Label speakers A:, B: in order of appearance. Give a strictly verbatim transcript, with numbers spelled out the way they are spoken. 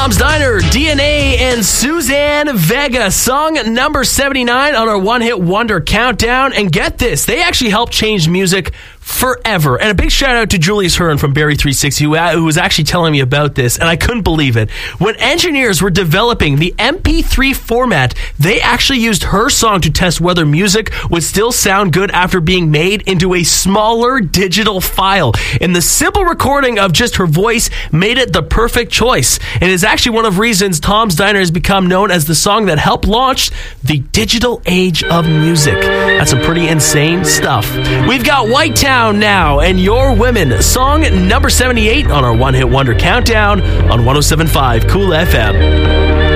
A: Tom's Diner, D N A, and Suzanne Vega. Song number seventy-nine on our One Hit Wonder Countdown. And get this, they actually helped change music forever. And a big shout out to Julius Hearn from Barry three sixty, who, who was actually telling me about this, and I couldn't believe it. When engineers were developing the M P three format, they actually used her song to test whether music would still sound good after being made into a smaller digital file. And the simple recording of just her voice made it the perfect choice. It is actually one of the reasons Tom's Diner has become known as the song that helped launch the digital age of music. That's some pretty insane stuff. We've got White Town now, and Your Women, song number seventy-eight on our One Hit Wonder Countdown on one oh seven point five Cool F M.